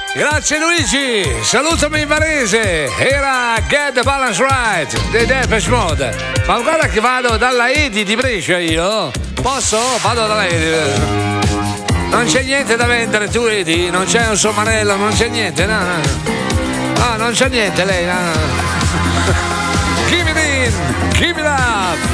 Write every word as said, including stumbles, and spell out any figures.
Grazie Luigi, salutami in Varese. Era Get the Balance Right dei Depeche Mode. Ma guarda che vado dalla Edi di Brescia io. Posso? Vado dalla Edi. Non c'è niente da vendere tu Edi? Non c'è un sommarello, non c'è niente, no, no. No, non c'è niente lei, no, no. Give it in, give it up.